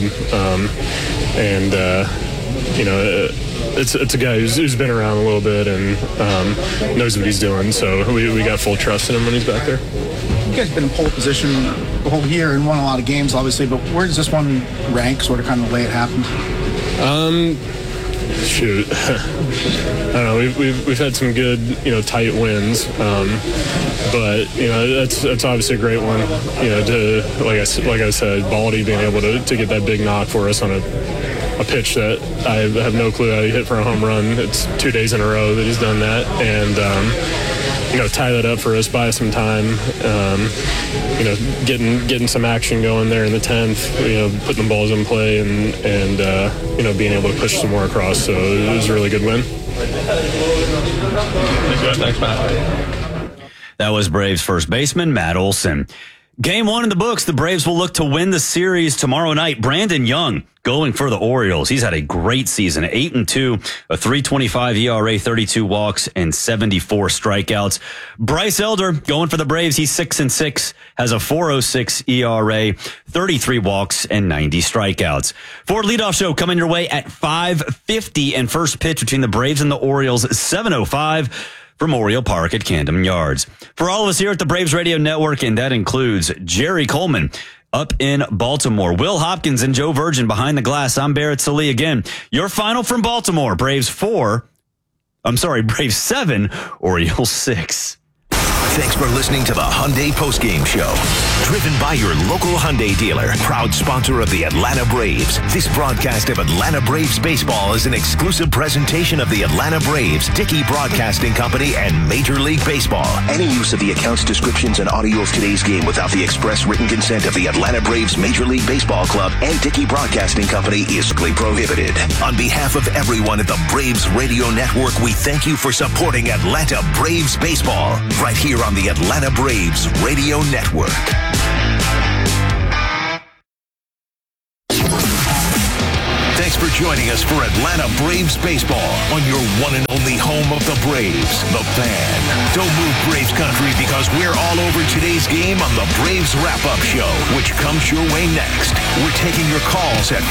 It's a guy who's been around a little bit and knows what he's doing. So we got full trust in him when he's back there. You guys have been in pole position the whole year and won a lot of games, obviously, but where does this one rank, sort of kind of the way it happened? Shoot. I don't know. We've had some good, tight wins. But that's obviously a great one. To like I said, Baldy being able to get that big knock for us on a pitch that I have no clue how he hit for a home run. It's 2 days in a row that he's done that, and tie that up for us, buy us some time. Getting some action going there in the 10th. Putting the balls in play and being able to push some more across. So it was a really good win. Thanks, Matt. That was Braves first baseman Matt Olson. Game 1 in the books. The Braves will look to win the series tomorrow night. Brandon Young going for the Orioles. He's had a great season. 8-2, a 3.25 ERA, 32 walks, and 74 strikeouts. Bryce Elder going for the Braves. He's 6-6, has a 4.06 ERA, 33 walks, and 90 strikeouts. Ford Leadoff Show coming your way at 5:50, and first pitch between the Braves and the Orioles, 7:05. From Oriole Park at Camden Yards. For all of us here at the Braves Radio Network, and that includes Jerry Coleman up in Baltimore, Will Hopkins and Joe Virgin behind the glass. I'm Barrett Sallee again. Your final from Baltimore, Braves 7, Orioles 6. Thanks for listening to the Hyundai Postgame Show. Driven by your local Hyundai dealer, proud sponsor of the Atlanta Braves. This broadcast of Atlanta Braves baseball is an exclusive presentation of the Atlanta Braves, Dickey Broadcasting Company, and Major League Baseball. Any use of the accounts, descriptions, and audio of today's game without the express written consent of the Atlanta Braves Major League Baseball Club and Dickey Broadcasting Company is strictly prohibited. On behalf of everyone at the Braves Radio Network, we thank you for supporting Atlanta Braves baseball right here on the Atlanta Braves Radio Network. Thanks for joining us for Atlanta Braves baseball on your one and only home of the Braves, The Fan. Don't move, Braves country, because we're all over today's game on the Braves Wrap-Up Show, which comes your way next. We're taking your calls at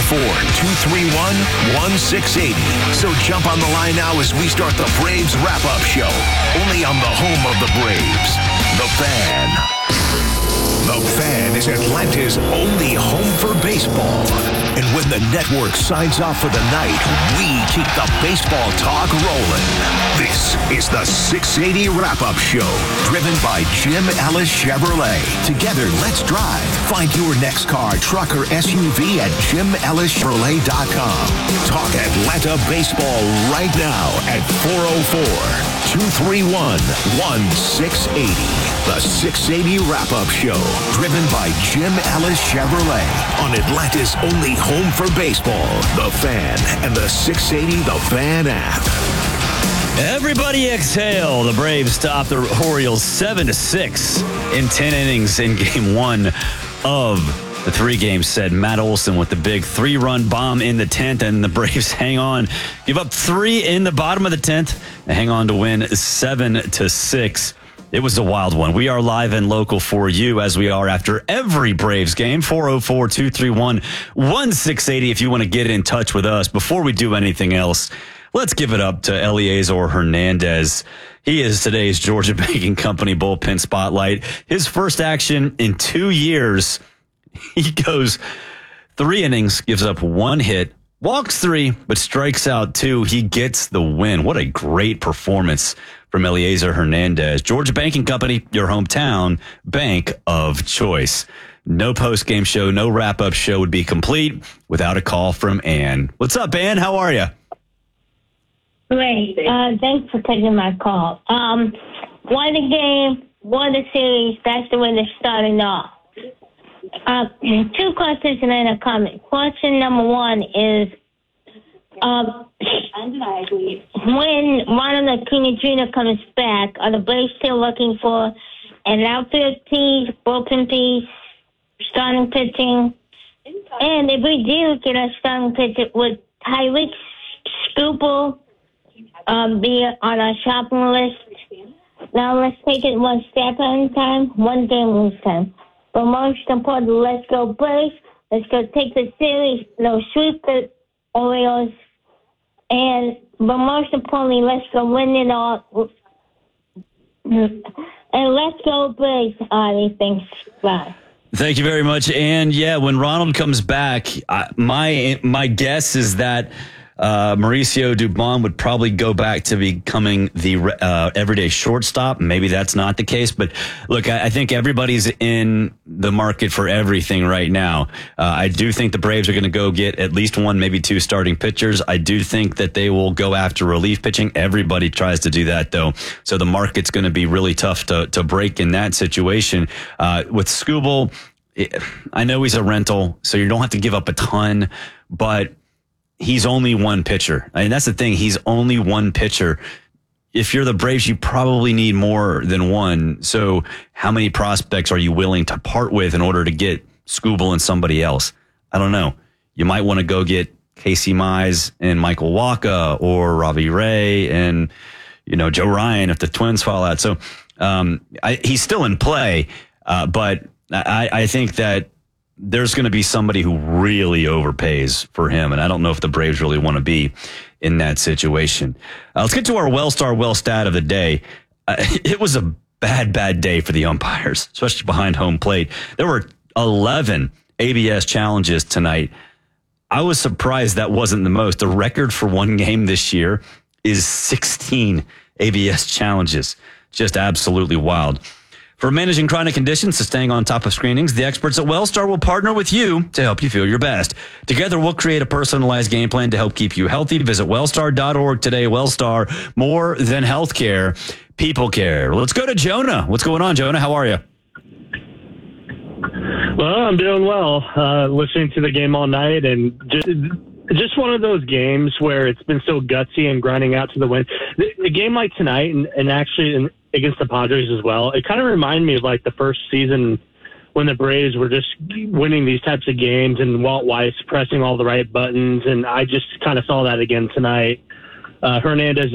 404-231-1680. So jump on the line now as we start the Braves Wrap-Up Show, only on the home of the Braves, The Fan. The Fan is Atlanta's only home for baseball. And when the network signs off for the night, we keep the baseball talk rolling. This is the 680 Wrap-Up Show, driven by Jim Ellis Chevrolet. Together, let's drive. Find your next car, truck, or SUV at JimEllisChevrolet.com. Talk Atlanta baseball right now at 404-231-1680. The 680 Wrap-Up Show, driven by Jim Ellis Chevrolet on Atlanta's only home for baseball, The Fan, and the 680 The Fan app. Everybody exhale. The Braves stop the Orioles 7-6 in 10 innings in Game 1 of the 3-game set. Matt Olson with the big 3-run bomb in the 10th, and the Braves hang on, give up 3 in the bottom of the 10th, and hang on to win 7-6. It was a wild one. We are live and local for you, as we are after every Braves game. 404-231-1680 if you want to get in touch with us. Before we do anything else, let's give it up to Eliezer Hernandez. He is today's Georgia Banking Company bullpen spotlight. His first action in 2 years. He goes 3 innings, gives up 1 hit, walks 3, but strikes out 2. He gets the win. What a great performance from Eliezer Hernandez. Georgia Banking Company, your hometown bank of choice. No post-game show, no wrap-up show would be complete without a call from Ann. What's up, Ann? How are you? Great. Thanks for taking my call. Won the game, won the series. That's the way they're starting off. 2 questions and then a comment. Question number 1 is, when Ronald Acuna Jr. comes back, are the Braves still looking for an outfield piece, bullpen piece, starting pitching? And if we do get a starting pitcher, would Tyreek Skubal be on our shopping list? Now let's take it one step at a time, one game at a time. But most importantly, let's go Braves. Let's go take the series, sweep the Orioles. But most importantly, let's go win it all. And let's go Braves, Artie. Thanks. Bye. Thank you very much. And yeah, when Ronald comes back, my guess is that Mauricio Dubon would probably go back to becoming the everyday shortstop. Maybe that's not the case, but look, I think everybody's in the market for everything right now. I do think the Braves are going to go get at least 1, maybe 2 starting pitchers. I do think that they will go after relief pitching. Everybody tries to do that, though. So the market's going to be really tough to break in that situation. With Skubal, I know he's a rental, so you don't have to give up a ton, but he's only 1 pitcher. I mean, that's the thing. He's only 1 pitcher. If you're the Braves, you probably need more than 1. So how many prospects are you willing to part with in order to get Skubal and somebody else? I don't know. You might want to go get Casey Mize and Michael Wacha, or Robbie Ray and, Joe Ryan if the Twins fall out. So he's still in play, but I think that there's going to be somebody who really overpays for him, and I don't know if the Braves really want to be in that situation. Let's get to our Well stat of the day. It was a bad day for the umpires, especially behind home plate. There were 11 ABS challenges tonight. I was surprised that wasn't the most. The record for one game this year is 16 ABS challenges. Just absolutely wild. From managing chronic conditions to staying on top of screenings, the experts at Wellstar will partner with you to help you feel your best. Together, we'll create a personalized game plan to help keep you healthy. Visit wellstar.org today. Wellstar, more than healthcare, people care. Let's go to Jonah. What's going on, Jonah? How are you? Well, I'm doing well. Listening to the game all night, and just one of those games where it's been so gutsy and grinding out to the win. The game like tonight, and actually against the Padres as well, it kind of reminded me of like the first season when the Braves were just winning these types of games and Walt Weiss pressing all the right buttons, and I just kind of saw that again tonight. Hernandez